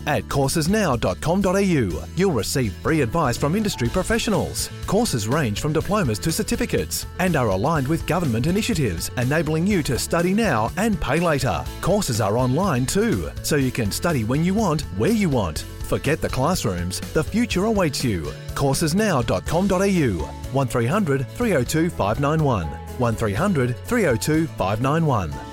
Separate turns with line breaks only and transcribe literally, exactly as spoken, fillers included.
At courses now dot com dot a u, you'll receive free advice from industry professionals. Courses range from diplomas to certificates and are aligned with government initiatives, enabling you to study now and pay later. Courses are online too, so you can study when you want, where you want. Forget the classrooms, the future awaits you. courses now dot com dot a u, one three hundred, three oh two, five nine one, one three hundred, three oh two, five nine one.